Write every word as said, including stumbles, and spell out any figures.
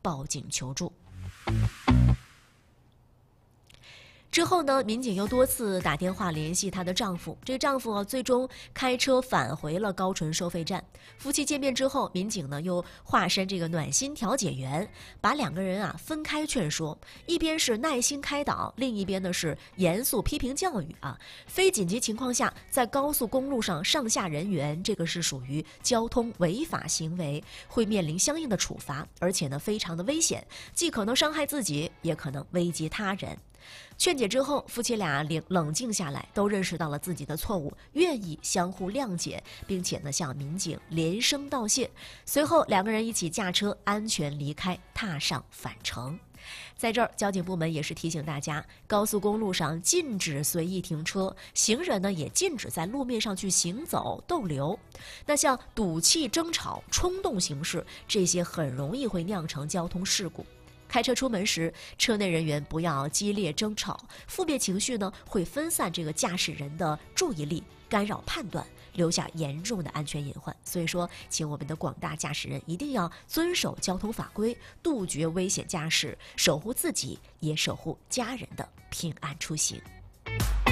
报警求助。之后呢，民警又多次打电话联系她的丈夫，这丈夫啊最终开车返回了高淳收费站。夫妻见面之后，民警呢又化身这个暖心调解员，把两个人啊分开劝说，一边是耐心开导，另一边呢是严肃批评教育啊。非紧急情况下，在高速公路上上下人员，这个是属于交通违法行为，会面临相应的处罚，而且呢非常的危险，既可能伤害自己，也可能危及他人。劝解之后，夫妻俩冷静下来，都认识到了自己的错误，愿意相互谅解，并且呢向民警连声道谢。随后，两个人一起驾车安全离开，踏上返程。在这儿，交警部门也是提醒大家，高速公路上禁止随意停车，行人呢也禁止在路面上去行走逗留。那像赌气争吵、冲动行事，这些很容易会酿成交通事故。开车出门时，车内人员不要激烈争吵，负面情绪呢会分散这个驾驶人的注意力，干扰判断，留下严重的安全隐患。所以说，请我们的广大驾驶人一定要遵守交通法规，杜绝危险驾驶，守护自己，也守护家人的平安出行。